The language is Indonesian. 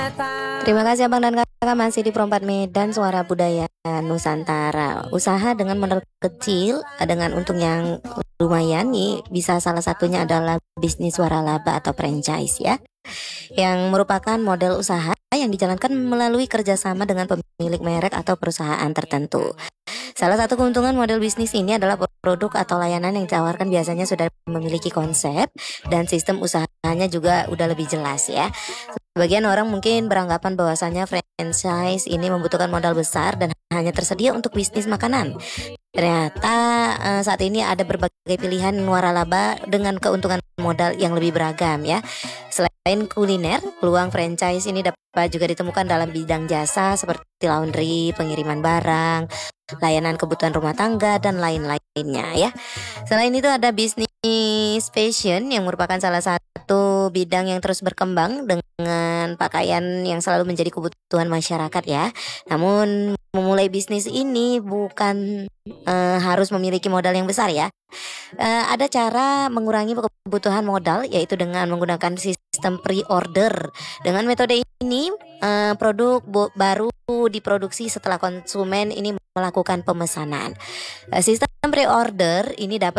Terima kasih Abang dan Kakak masih di Perompak Medan Suara Budaya Nusantara. Usaha dengan modal kecil dengan untung yang lumayan nih, bisa salah satunya adalah bisnis waralaba atau franchise ya, yang merupakan model usaha yang dijalankan melalui kerjasama dengan pemilik merek atau perusahaan tertentu. Salah satu keuntungan model bisnis ini adalah produk atau layanan yang ditawarkan biasanya sudah memiliki konsep dan sistem usahanya juga udah lebih jelas ya. Sebagian orang mungkin beranggapan bahwasanya franchise ini membutuhkan modal besar dan hanya tersedia untuk bisnis makanan. Ternyata saat ini ada berbagai pilihan waralaba dengan keuntungan modal yang lebih beragam ya. Selain kuliner, peluang franchise ini dapat juga ditemukan dalam bidang jasa seperti laundry, pengiriman barang, layanan kebutuhan rumah tangga dan lain-lainnya ya. Selain itu ada bisnis fashion yang merupakan salah satu bidang yang terus berkembang dengan pakaian yang selalu menjadi kebutuhan masyarakat ya. Namun memulai bisnis ini bukan harus memiliki modal yang besar ya. Ada cara mengurangi kebutuhan modal yaitu dengan menggunakan sistem pre-order. Dengan metode ini produk baru diproduksi setelah konsumen ini melakukan pemesanan. Sistem pre-order ini dapat